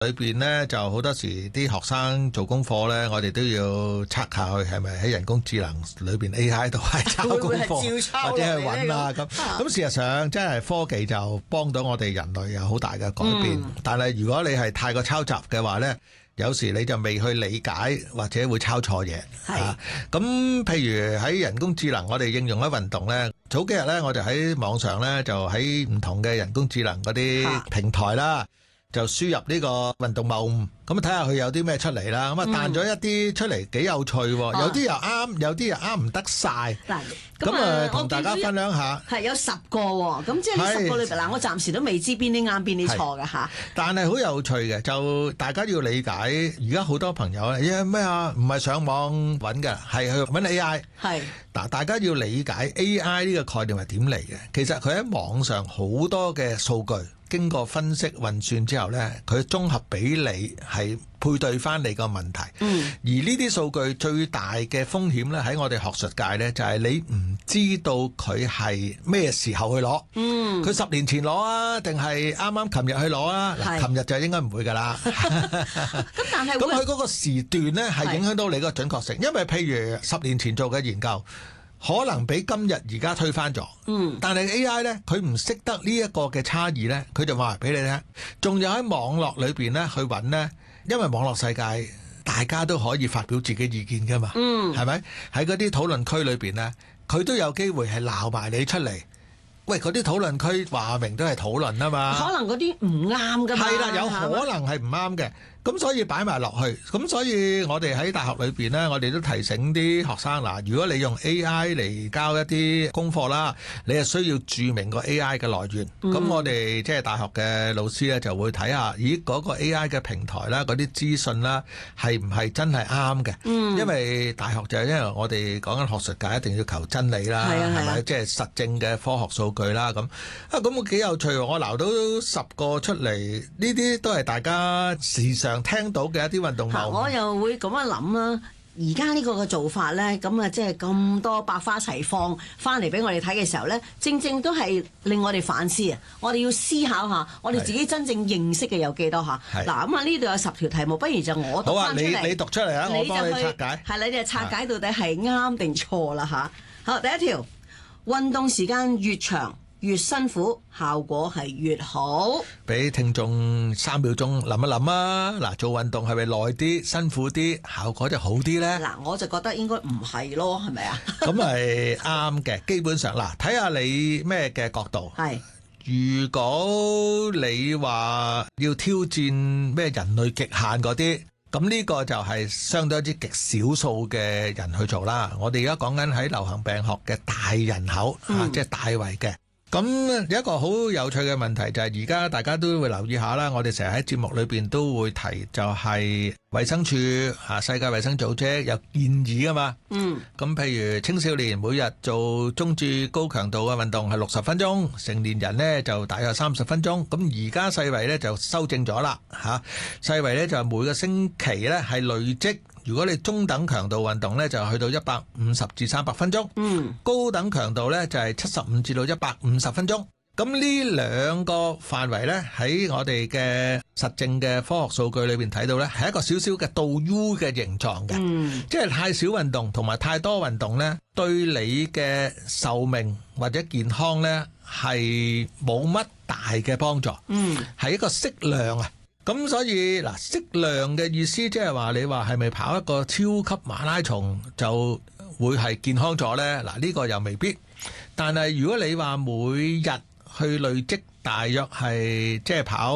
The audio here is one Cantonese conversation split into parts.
裏邊呢，就好多時啲學生做功課呢，我哋都要測下佢係咪喺人工智能裏邊 AI 度係抄功課，或者係揾啊咁。咁事實上真係科技就幫到我哋人類有好大嘅改變。但係如果你係太過抄襲嘅話呢，有時你就未去理解或者會抄錯嘢。咁譬如喺人工智能，我哋應用喺運動呢，早幾日呢，我就喺網上呢，就喺唔同嘅人工智能嗰啲平台啦。就輸入呢個運動謬誤，咁睇下佢有啲咩出嚟啦。咁彈咗一啲出嚟幾有趣喎，有啲又啱，有啲又啱唔得晒。咁同大家分享下。係有10個喎，咁即係呢10個裏邊我暫時都未知邊啲啱邊啲錯㗎。 但係好有趣嘅，就大家要理解，而家好多朋友咧，咩啊？唔係上網揾嘅，係去揾 AI。嗱，大家要理解 AI 呢個概念係點嚟嘅。其實佢喺網上好多嘅數據。經過分析運算之後呢，佢綜合俾你係配對翻你個問題。而呢啲數據最大嘅風險呢，喺我哋學術界呢，就係你唔知道佢係咩時候去攞。佢10年前攞啊，定係啱啱琴日去攞啊？嗱，琴日就應該唔會㗎啦。 但係咁佢嗰個時段呢，係影響到你個準確性，因為譬如10年前做嘅研究。可能比今日而家推翻咗，但係 AI 呢，佢唔識得呢一個嘅差異呢，佢就話俾你聽。仲有喺網絡裏邊呢去揾呢，因為網絡世界大家都可以發表自己意見㗎嘛，係咪？喺嗰啲討論區裏邊呢，佢都有機會係鬧埋你出嚟。喂，嗰啲討論區話明都係討論啊嘛， 可能嗰啲唔啱㗎嘛， 係啦，有可能係唔啱嘅。咁所以擺埋落去，咁所以我哋喺大學裏邊呢，我哋都提醒啲學生嗱，如果你用 AI 嚟交一啲功課啦，你係需要註明個 AI 嘅來源。咁我哋即係大學嘅老師呢，就會睇下，咦嗰個 AI 嘅平台啦，嗰啲資訊啦，係唔係真係啱嘅？因為大學就係因為我哋講緊學術界，一定要求真理啦，係咪？即係實證嘅科學數據啦，咁咁幾有趣喎！我撈到10個出嚟，呢啲都係大家時常聽到嘅一啲運動謬誤。 我又會咁樣諗啦，而家呢個嘅做法呢，咁啊即係咁多百花齊放翻嚟俾我哋睇嘅時候呢，正正都係令我哋反思啊！我哋要思考下，我哋自己真正認識嘅有幾多嚇？嗱咁啊，呢度有10條題目，不如就我讀翻出嚟。 好啊，你讀出嚟啊，我幫你拆解。 係你哋拆解到底係啱定錯啦嚇。好，第一條，運動時間越長，越辛苦，效果係越好。俾聽眾3秒鐘諗一諗啊！嗱，做運動係咪耐啲、辛苦啲，效果就好啲呢？ 嗱，我就覺得應該唔係咯，係咪啊？ 咁係啱嘅，基本上嗱，睇下你咩嘅角度。係，如果你話要挑戰咩人類極限嗰啲，咁呢個就係相對之極少數嘅人去做啦。我哋而家講緊喺流行病學嘅大人口即係大圍嘅。咁有一個好有趣嘅問題就係而家大家都會留意下啦，我哋成日喺節目裏邊都會提，就係衛生署世界衛生組織有建議㗎嘛。咁譬如青少年每日做中至高強度嘅運動係60分鐘，成年人呢就大約30分鐘。咁而家世衛呢就修正咗啦，世衛呢就每個星期呢係累積。如果你中等強度運動呢，就去到150至300分鐘。高等強度呢，就係75至到150分鐘。咁呢兩個範圍呢，喺我哋嘅實證嘅科學數據裏邊睇到呢，係一個少少嘅倒 U 嘅形狀嘅。即係太少運動同埋太多運動呢，對你嘅壽命或者健康呢，係冇乜大嘅幫助。係一個適量啊。咁所以嗱，適量嘅意思即係話你話係咪跑一個超級馬拉松就會係健康咗呢？嗱，呢個又未必。但係如果你話每日去累積大約係即係跑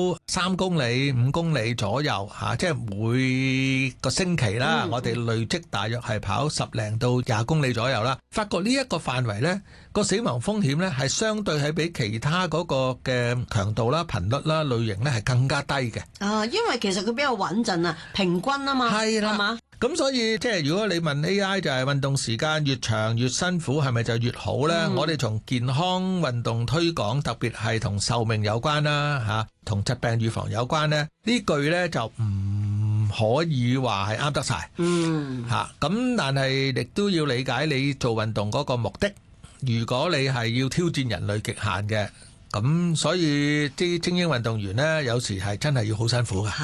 3公里、5公里左右即係每個星期啦，我哋累積大約係跑10零到20公里左右啦。發覺呢一個範圍呢，個死亡風險呢係相對係比其他嗰個嘅強度啦、頻率啦、類型呢係更加低嘅。因為其實佢比較穩陣啊，平均啊嘛，係嘛？咁所以即係如果你問 AI 就係運動時間越長越辛苦係咪就越好呢？我哋從健康運動推廣，特別係同壽命有關啦，同疾病預防有關呢，呢句呢就唔可以話係啱得晒。咁但係亦都要理解你做運動嗰個目的。如果你係要挑戰人類極限嘅， 咁所以啲精英運動員呢，有時係真係要好辛苦㗎。